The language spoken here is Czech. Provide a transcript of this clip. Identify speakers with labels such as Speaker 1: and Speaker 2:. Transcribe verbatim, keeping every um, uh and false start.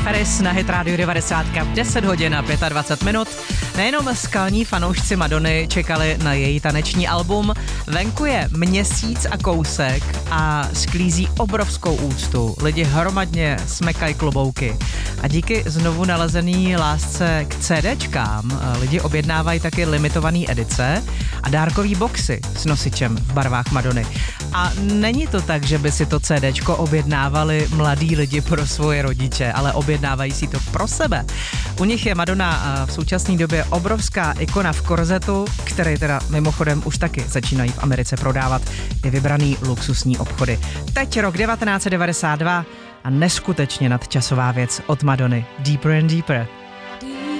Speaker 1: Ferris na Hit Radio devadesát deset hodin a dvacet pět minut. Nejenom skalní fanoušci Madony čekali na její taneční album, venku je měsíc a kousek a sklízí obrovskou úctu. Lidi hromadně smekají klobouky. A díky znovu nalezený lásce k CDčkám lidi objednávají taky limitované edice a dárkový boxy s nosičem v barvách Madony. A není to tak, že by si to CDčko objednávali mladí lidi pro svoje rodiče, ale objednávají si to pro sebe. U nich je Madonna v současné době obrovská ikona v korzetu, který teda mimochodem už taky začínají v Americe prodávat i vybraný luxusní obchody. Teď rok devatenáct set devadesát dva a neskutečně nadčasová věc od Madony Deeper and Deeper.